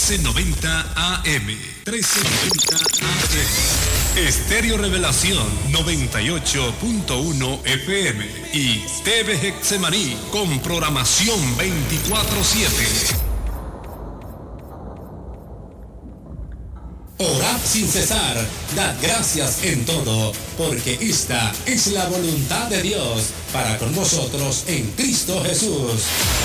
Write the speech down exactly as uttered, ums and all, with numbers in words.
trece noventa A M. trece noventa A M. Estéreo Revelación noventa y ocho punto uno F M. Y T V Getsemaní con programación veinticuatro siete. Orad sin cesar, dad gracias en todo, porque esta es la voluntad de Dios para con vosotros en Cristo Jesús.